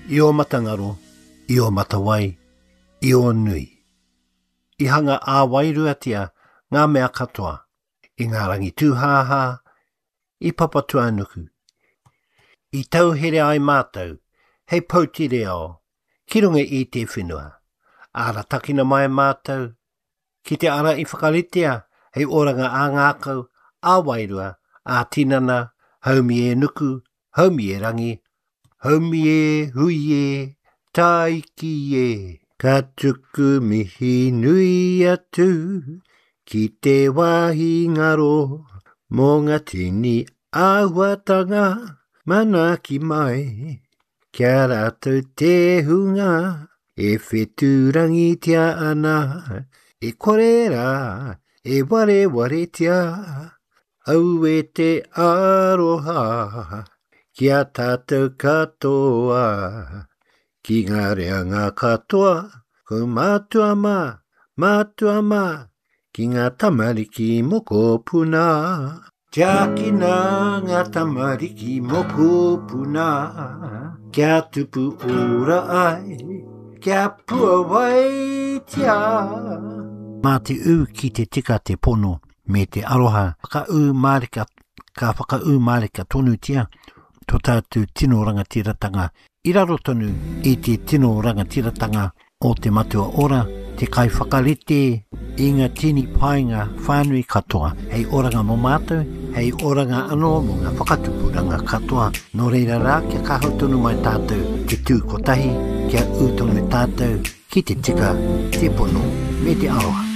I o matangaro, i o matawai, i o nui. I hanga a wairuatia ngā mea katoa, i ngā rangi tūhāhā, i papatua nuku. I tauhere ai mātou, hei pautire ao, ki runga i te whenua. Ara takina mai mātou, ki te ara i whakaritea, hei oranga a ngākau, a wairua, a tinana, haumi e nuku, haumi e rangi, haumi e hui e, taiki e. Ka tuku mihi nui atu, ki te wahi ngaro, mō ngā tini āhuatanga, mana ki mai. Kia rātou te hunga, e wheturangi tia ana, e korera, e ware tia, au e te aroha, kia tātou katoa, ki ngā reanga katoa, ko mātua mā, ki ngā tamariki moko puna. Tiakina ngā tamariki moko puna, kia tupu ora ai, kia pua wai tia. Mā te u ki te tika te pono me te aroha, ka whaka marika tonu tia, tō tātou tino rangatiratanga, i raro tonu i te tino rangatiratanga o te matua ora, te kai whakarete i ngā tini painga whānui katoa, hei oranga mo mātou, hei oranga anō mo ngā whakatupuranga katoa, no reira rā kia kahau tonu mai tātou, te tū kotahi, kia utonu tātou, ki te tika, te pono, me te aroha.